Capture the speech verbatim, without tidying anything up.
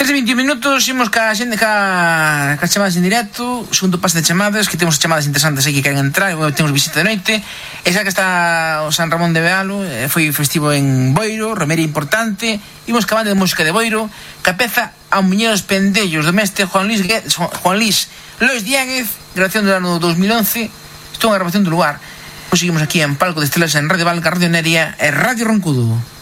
tres e vinte minutos, imos ca xente ca, ca chamadas en directo, segundo pase de chamadas, que temos chamadas interesantes aí que queren entrar, temos visita de noite. Esa que está o San Ramón de Bealo, foi festivo en Boiro, romería importante. Imos ca banda de música de Boiro, ca peza A Muñeros Pendellos, do mestre Juan Luis, Juan Luis Lois Diáguez, grabación do ano dos mil once. Isto é unha grabación do lugar. Seguimos aquí en Palco de Estelas en Radio Valga, Radio Neria e Radio Roncudo.